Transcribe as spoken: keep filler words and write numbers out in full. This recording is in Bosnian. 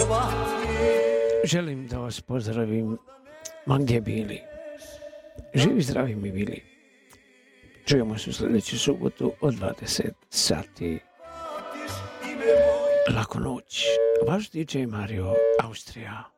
Želim da vas pozdravim ma gdje bili. Živi, zdravi mi bili. Čujemo se u sljedeću subotu od dvadeset sati. Laku noć. Vaš D J Mario, Austrija.